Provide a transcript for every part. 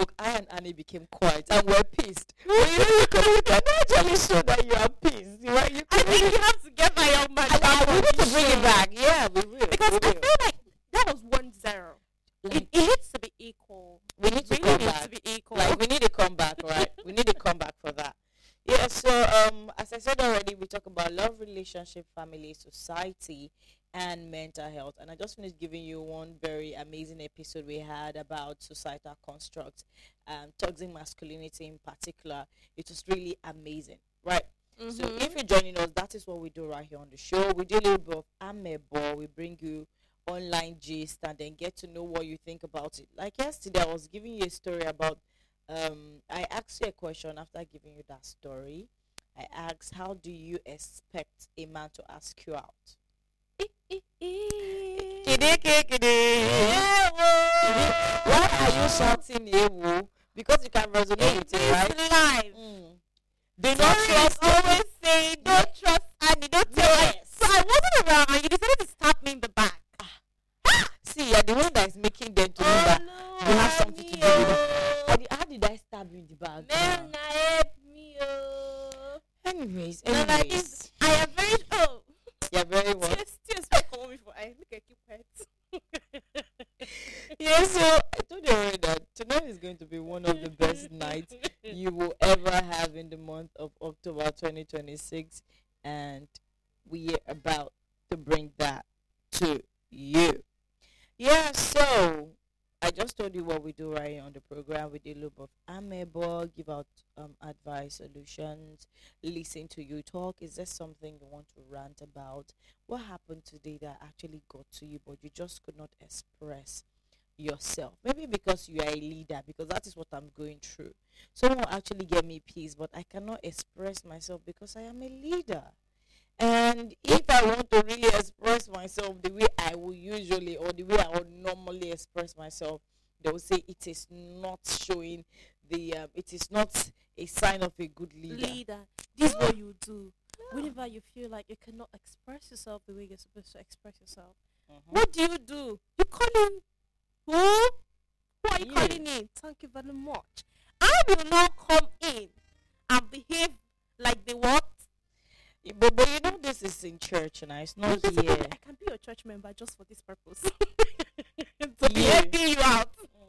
spoke, I and Annie became quiet and we're pissed. But you can actually show that you are pissed. I think you have to get my young man. We need to bring it back. Yeah, we will. Because we I will. feel like that was 1-0. Like, It needs to be equal. we need to Really come needs back. to be equal. Like, we need a comeback, right? We need a comeback for that. Yeah, so as I said already, we talk about love, relationship, family, society, and mental health. And I just finished giving you one very amazing episode we had about societal constructs, toxic masculinity in particular. It was really amazing, right? So if you're joining us, that is what we do right here on the show. We do a little bit of amebo. We bring you online gist and then get to know what you think about it. Like yesterday, I was giving you a story about I asked you a question after giving you that story. I asked, how do you expect a man to ask you out? Why are you shouting ewo? Because you can resonate with it, right? Live. Do not trust Always say, don't trust Annie. Don't tell her. Yes. So I wasn't around and you decided to stab me in the back. See, you're the one that is making them to know that you have something to do with it. How did I stab you in the back? Man, help me. Anyways, Like this, I am very. Oh. you're very well. Tears will come me for I look at keep pet. Yeah, so I told you already that tonight is going to be one of the best nights you will ever have in the month of October 2026, and we are about to bring that to you. Yeah, so I just told you what we do right here on the program. We do a little bit of amebo, give out advice, solutions, listen to you talk. Is there something you want to rant about? What happened today that actually got to you, but you just could not express yourself? Maybe because you are a leader, because that is what I'm going through. Someone will actually get me peace, but I cannot express myself because I am a leader. And if I want to really express myself the way I will usually or the way I would normally express myself, they will say it is not showing it is not a sign of a good leader. This is what you do. Whenever you feel like you cannot express yourself the way you're supposed to express yourself, what do? You call in who? Who are you calling in? Thank you very much. I will not come in and behave like the what? But you know this is in church and it's not here. I can be your church member just for this purpose. To be helping you out.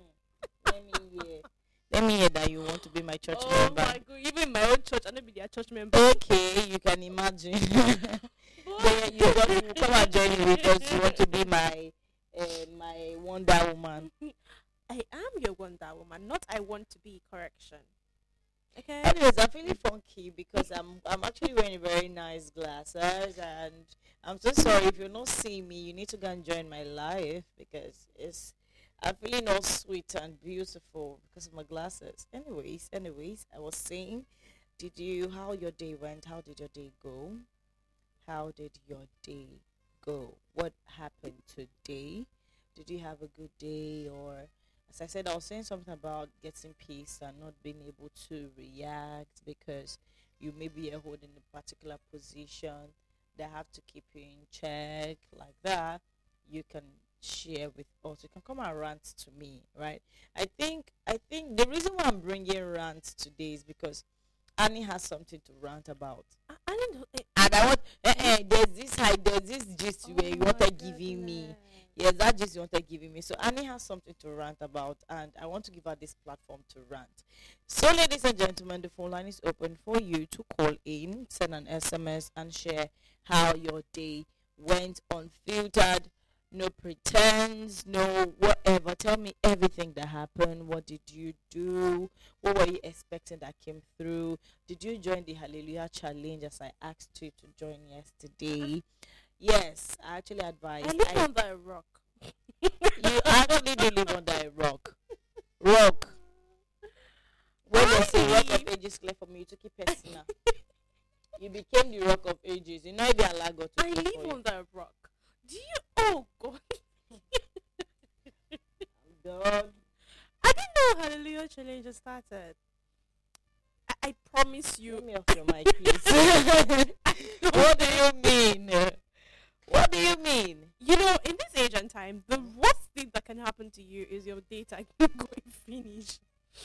Let me hear that you want to be my church member. Oh my god, even my own church, I don't be their church member. Okay, you can imagine. Then you come and join me because you want to be my Wonder Woman. I am your Wonder Woman, not I want to be, correction. Okay. Anyways, I'm feeling funky because I'm actually wearing very nice glasses, and I'm so sorry if you're not seeing me. You need to go and join my live because I'm feeling all sweet and beautiful because of my glasses. Anyways, I was saying, how your day went? How did your day go? How did your day go? What happened today? Did you have a good day? Or, as I said, I was saying something about getting peace and not being able to react because you may be holding a particular position that have to keep you in check, like that. You can share with us. You can come and rant to me, right? I think the reason why I'm bringing rants today is because Annie has something to rant about. And I want there's this gist where you wanted giving me. Yes, that gist you wanted giving me. So Annie has something to rant about, and I want to give her this platform to rant. So, ladies and gentlemen, the phone line is open for you to call in, send an SMS, and share how your day went, unfiltered. No pretense, no whatever. Tell me everything that happened. What did you do? What were you expecting that came through? Did you join the Hallelujah Challenge as I asked you to join yesterday? Yes, I actually advised. I live under a rock. You actually do live under a rock. Rock. When they say rock of ages clear for me, you took it personal. You became the rock of ages. You know if you allow God to I live under a rock. Do you? Oh God! God. I didn't know Hallelujah Challenge started. I promise you. Let me off your mic, please. What do you mean? What do you mean? You know, in this age and time, the worst thing that can happen to you is your data going finish.